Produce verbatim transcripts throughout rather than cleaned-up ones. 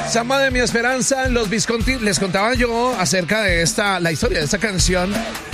Samba de mi esperanza, los Visconti. Les contaba yo acerca de esta, la historia de esta canción,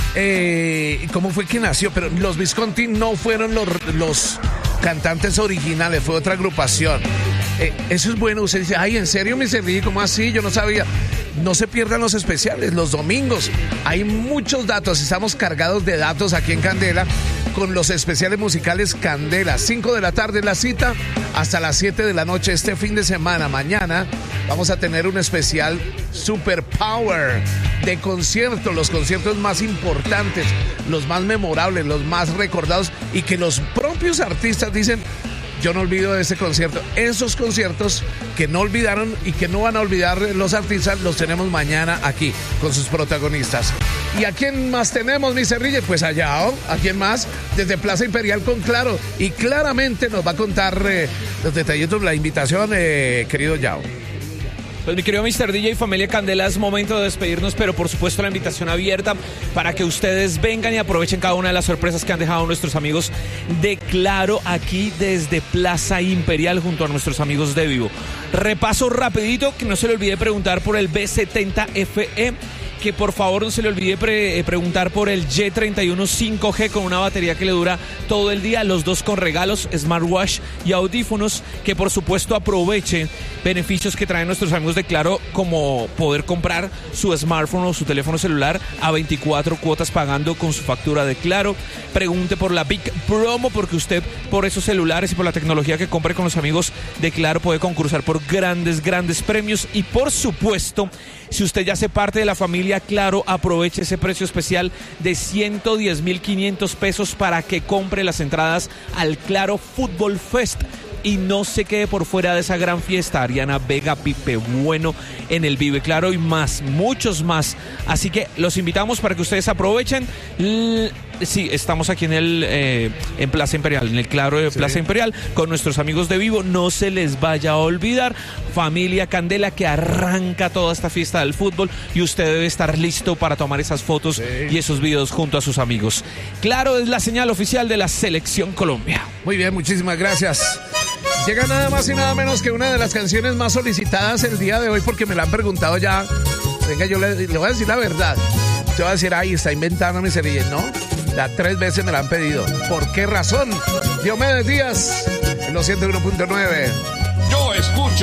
eh, cómo fue que nació, pero los Visconti no fueron los, los cantantes originales, fue otra agrupación. Eh, eso es bueno, usted dice, ay, ¿en serio, mi Sergi? ¿Cómo así? Yo no sabía. No se pierdan los especiales, los domingos. Hay muchos datos, estamos cargados de datos aquí en Candela con los especiales musicales Candela. cinco de la tarde la cita hasta las siete de la noche este fin de semana. Mañana vamos a tener un especial Super Power de conciertos, los conciertos más importantes, los más memorables, los más recordados y que los propios artistas dicen, yo no olvido de ese concierto. Esos conciertos que no olvidaron y que no van a olvidar los artistas, los tenemos mañana aquí con sus protagonistas. ¿Y a quién más tenemos, mi Cerrille? Pues allá, ¿o? ¿A quién más? Desde Plaza Imperial con Claro. Y claramente nos va a contar eh, los detallitos de la invitación, eh, querido Yao. Pues mi querido mister D J y familia Candela, es momento de despedirnos, pero por supuesto la invitación abierta para que ustedes vengan y aprovechen cada una de las sorpresas que han dejado nuestros amigos de Claro aquí desde Plaza Imperial junto a nuestros amigos de Vivo. Repaso rapidito, que no se le olvide preguntar por el B setenta F E, que por favor no se le olvide pre- preguntar por el Y treinta y uno cinco G con una batería que le dura todo el día, los dos con regalos, smartwatch y audífonos, que por supuesto aproveche beneficios que traen nuestros amigos de Claro, como poder comprar su smartphone o su teléfono celular a veinticuatro cuotas pagando con su factura de Claro. Pregunte por la Big Promo, porque usted por esos celulares y por la tecnología que compre con los amigos de Claro puede concursar por grandes, grandes premios. Y por supuesto, si usted ya hace parte de la familia Claro, aproveche ese precio especial de ciento diez mil quinientos pesos para que compre las entradas al Claro Fútbol Fest y no se quede por fuera de esa gran fiesta. Ariana Vega, Pipe Bueno en el Vive Claro y más, muchos más. Así que los invitamos para que ustedes aprovechen. L- Sí, estamos aquí en el eh, en Plaza Imperial, en el Claro de Plaza sí. Imperial, con nuestros amigos de Vivo. No se les vaya a olvidar, familia Candela, que arranca toda esta fiesta del fútbol y usted debe estar listo para tomar esas fotos sí. y esos videos junto a sus amigos. Claro es la señal oficial de la Selección Colombia. Muy bien, muchísimas gracias. Llega nada más y nada menos que una de las canciones más solicitadas el día de hoy, porque me la han preguntado ya. Venga, yo le, le voy a decir la verdad. Te voy a decir, ay, está inventando mi serie, ¿no? Ya tres veces me la han pedido. ¿Por qué razón? Diomedes Díaz, en los ciento uno punto nueve. Yo escucho